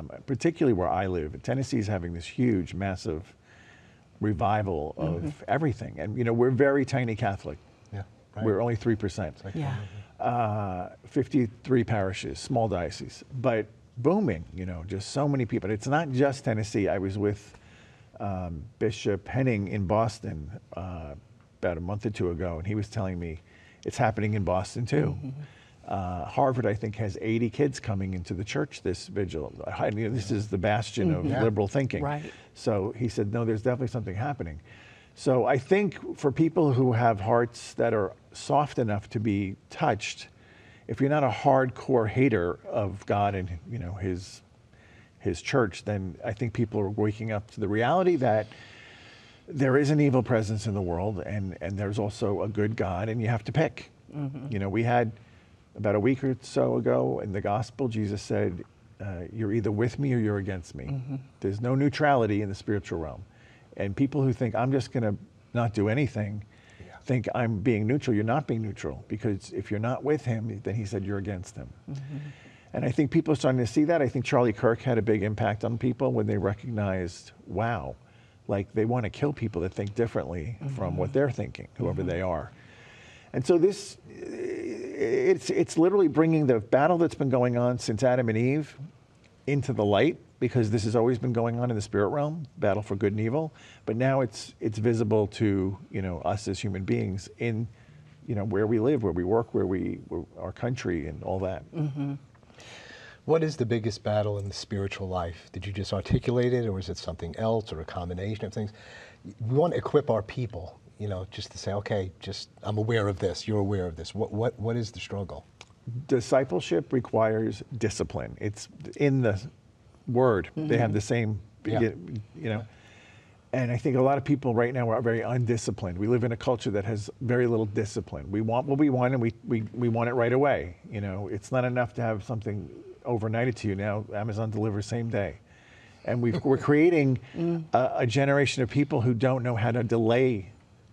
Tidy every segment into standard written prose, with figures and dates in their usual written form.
particularly where I live. Tennessee is having this huge, massive revival of everything. And, you know, we're very tiny Catholic. Yeah, right. We're only 3%. Yeah. 53 parishes, small diocese, but booming, you know, just so many people. It's not just Tennessee. I was with Bishop Henning in Boston about a month or two ago, and he was telling me it's happening in Boston too. Harvard, I think, has 80 kids coming into the church this vigil. This is the bastion of liberal thinking. Right. So he said, no, there's definitely something happening. So I think for people who have hearts that are soft enough to be touched, if you're not a hardcore hater of God and, you know, his church, then I think people are waking up to the reality that there is an evil presence in the world, and there's also a good God, and you have to pick. You know, we had about a week or so ago in the gospel, Jesus said, you're either with me or you're against me. There's no neutrality in the spiritual realm. And people who think, I'm just going to not do anything, think I'm being neutral. You're not being neutral, because if you're not with him, then he said you're against him. And I think people are starting to see that. I think Charlie Kirk had a big impact on people when they recognized, wow, like they want to kill people that think differently from what they're thinking, whoever they are. And so this, it's literally bringing the battle that's been going on since Adam and Eve into the light, because this has always been going on in the spirit realm, battle for good and evil. But now it's visible to, you know, us as human beings in, you know, where we live, where we work, our country and all that. What is the biggest battle in the spiritual life? Did you just articulate it, or is it something else, or a combination of things? We want to equip our people, you know, just to say, okay, just I'm aware of this, you're aware of this. What is the struggle? Discipleship requires discipline. It's in the word. They have the same, you know. And I think a lot of people right now are very undisciplined. We live in a culture that has very little discipline. We want what we want, and we want it right away. You know, it's not enough to have something overnighted to you. Now Amazon delivers same day. And we're creating a generation of people who don't know how to delay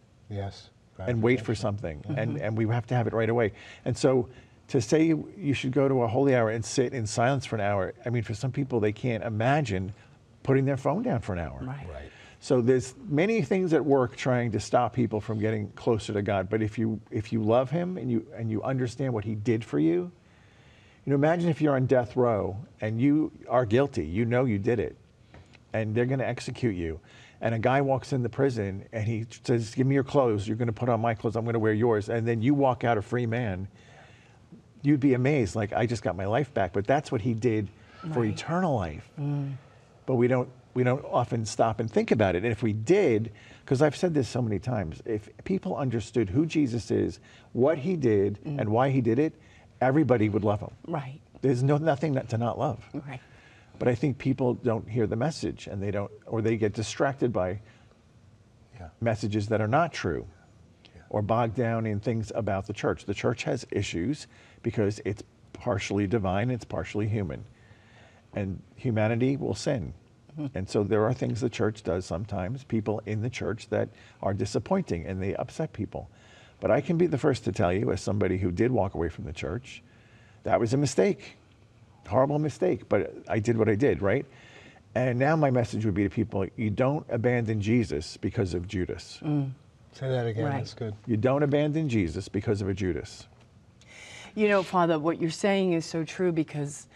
and wait for something. And we have to have it right away. And so to say you should go to a holy hour and sit in silence for an hour, I mean, for some people, they can't imagine putting their phone down for an hour. Right. So there's many things at work trying to stop people from getting closer to God. But if you love him and you understand what he did for you, you know, imagine if you're on death row and you are guilty, you know you did it, and they're going to execute you. And a guy walks in the prison and he says, give me your clothes, you're going to put on my clothes, I'm going to wear yours. And then you walk out a free man. You'd be amazed, like, I just got my life back. But that's what he did for eternal life. But we don't often stop and think about it. And if we did, because I've said this so many times, if people understood who Jesus is, what he did, and why he did it, everybody would love him. Right. There's nothing to not love. Right. But I think people don't hear the message, and they get distracted by messages that are not true, or bogged down in things about the church. The church has issues because it's partially divine, it's partially human. And humanity will sin. And so there are things the church does sometimes, people in the church, that are disappointing and they upset people. But I can be the first to tell you, as somebody who did walk away from the church, that was a mistake, horrible mistake, but I did what I did, right? And now my message would be to people, you don't abandon Jesus because of Judas. Say that again, that's good. You don't abandon Jesus because of a Judas. You know, Father, what you're saying is so true, because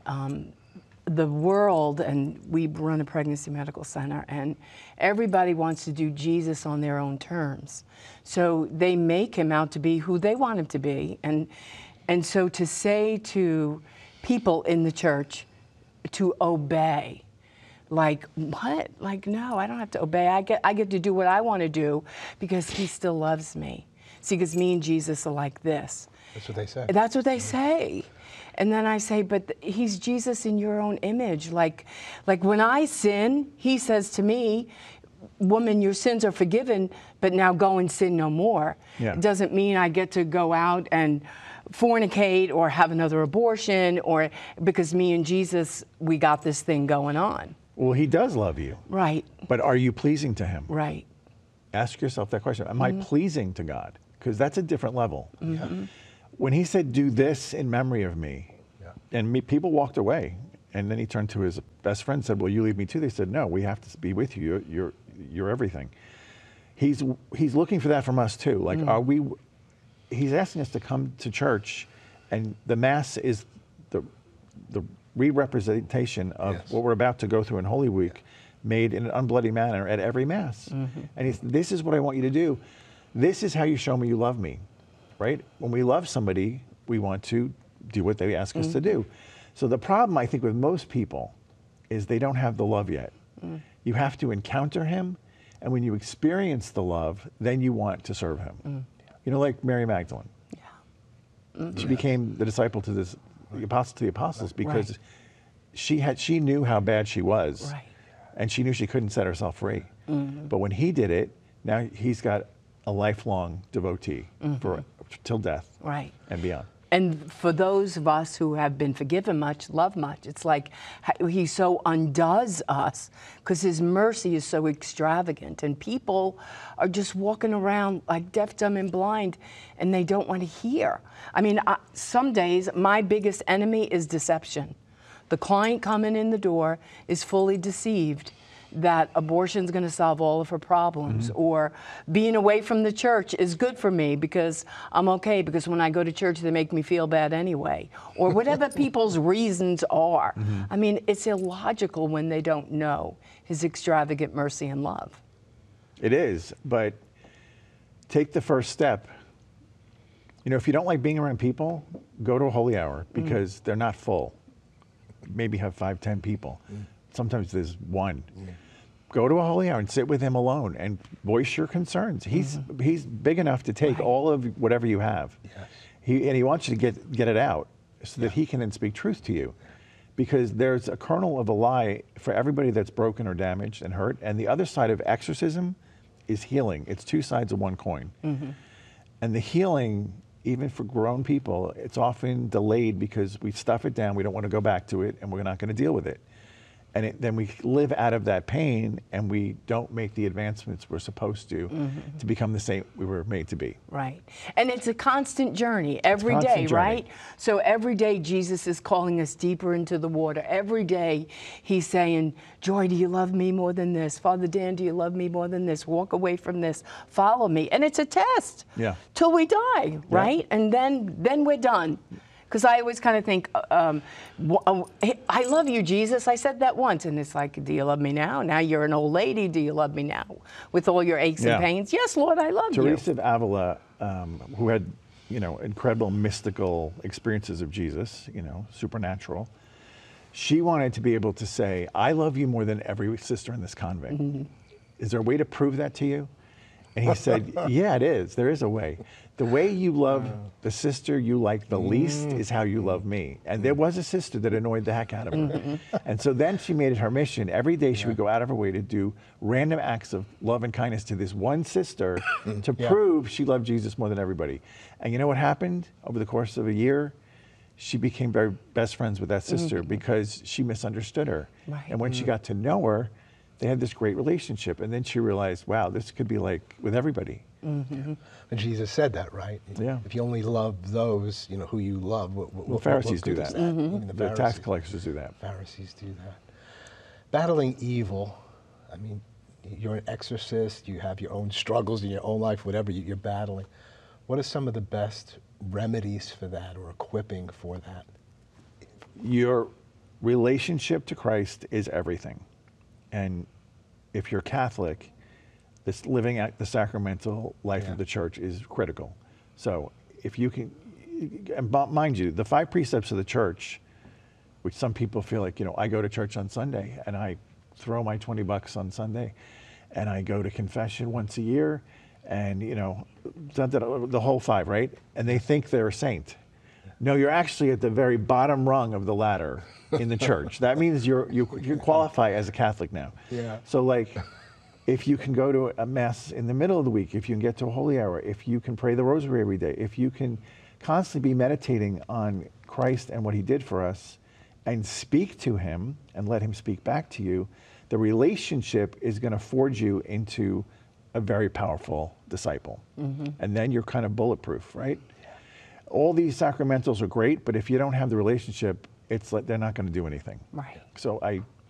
the world, and we run a pregnancy medical center, and everybody wants to do Jesus on their own terms. So they make him out to be who they want him to be. And so to say to people in the church to obey, like, what? Like, no, I don't have to obey. I get to do what I want to do because he still loves me. See, because me and Jesus are like this. That's what they say. That's what they say. And then I say, but he's Jesus in your own image. Like when I sin, he says to me, woman, your sins are forgiven, but now go and sin no more. It doesn't mean I get to go out and fornicate or have another abortion, or because me and Jesus, we got this thing going on. Well, he does love you. Right. But are you pleasing to him? Right. Ask yourself that question. Am I pleasing to God? Because that's a different level. When he said, do this in memory of me, and people walked away, And then he turned to his best friend and said, will you leave me too? They said, no, we have to be with you. You're everything. He's looking for that from us too. Like, he's asking us to come to church, and the Mass is the re-representation of what we're about to go through in Holy Week, made in an unbloody manner at every Mass. And this is what I want you to do. This is how you show me you love me, right? When we love somebody, we want to do what they ask us to do. So the problem, I think, with most people is they don't have the love yet. You have to encounter him, and when you experience the love, then you want to serve him. You know, like Mary Magdalene. She became the disciple to the apostle to the apostles because she knew how bad she was, and she knew she couldn't set herself free. But when he did it, now he's got a lifelong devotee for till death and beyond. And for those of us who have been forgiven much, love much, it's like he so undoes us because his mercy is so extravagant. And people are just walking around like deaf, dumb, and blind, and they don't want to hear. I mean, some days my biggest enemy is deception. The client coming in the door is fully deceived that abortion's going to solve all of her problems, or being away from the church is good for me because I'm okay, because when I go to church they make me feel bad anyway, or whatever people's reasons are. I mean, it's illogical when they don't know his extravagant mercy and love. It is, but take the first step. You know, if you don't like being around people, go to a holy hour because they're not full. Maybe have 5, 10 people. Sometimes there's one. Go to a holy hour and sit with him alone and voice your concerns. He's big enough to take all of whatever you have. He wants you to get it out so that he can then speak truth to you. Because there's a kernel of a lie for everybody that's broken or damaged and hurt. And the other side of exorcism is healing. It's two sides of one coin. And the healing, even for grown people, it's often delayed because we stuff it down, we don't want to go back to it, and we're not going to deal with it. And then we live out of that pain, and we don't make the advancements we're supposed to become the saint we were made to be. Right. And it's a constant journey every day, right? So every day Jesus is calling us deeper into the water. Every day he's saying, Joy, do you love me more than this? Father Dan, do you love me more than this? Walk away from this. Follow me. And it's a test till we die, right? And then we're done. Because I always kind of think, I love you, Jesus. I said that once. And it's like, do you love me now? Now you're an old lady. Do you love me now? With all your aches and pains? Yes, Lord, I love you. Teresa of Avila, who had, incredible mystical experiences of Jesus, supernatural. She wanted to be able to say, I love you more than every sister in this convent. Is there a way to prove that to you? And he said, yeah, it is. There is a way. The way you love the sister you like the least is how you love me. And there was a sister that annoyed the heck out of her. And so then she made it her mission. Every day she would go out of her way to do random acts of love and kindness to this one sister to prove she loved Jesus more than everybody. And you know what happened? Over the course of a year, she became very best friends with that sister because she misunderstood her. And when she got to know her, they had this great relationship. And then she realized, wow, this could be like with everybody. And Jesus said that, right? Yeah. If you only love those, who you love, well, Pharisees do that. Even the tax collectors do that. Pharisees do that. Battling evil, I mean, you're an exorcist, you have your own struggles in your own life, whatever you're battling. What are some of the best remedies for that or equipping for that? Your relationship to Christ is everything. And if you're Catholic, this living out the sacramental life of the church is critical. So if you can, and mind you, the 5 precepts of the church, which some people feel like, I go to church on Sunday and I throw my $20 on Sunday and I go to confession once a year and, the whole 5, right? And they think they're a saint. No, you're actually at the very bottom rung of the ladder in the church. That means you qualify as a Catholic now. So if you can go to a Mass in the middle of the week, if you can get to a holy hour, if you can pray the rosary every day, if you can constantly be meditating on Christ and what he did for us and speak to him and let him speak back to you, the relationship is going to forge you into a very powerful disciple. And then you're kind of bulletproof, right? All these sacramentals are great, but if you don't have the relationship, it's like they're not going to do anything. Right. So I